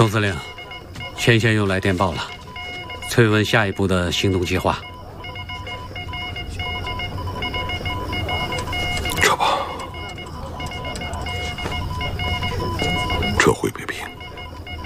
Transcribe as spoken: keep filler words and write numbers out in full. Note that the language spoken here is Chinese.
总司令，前线又来电报了，催问下一步的行动计划。 撤吧，撤回北平。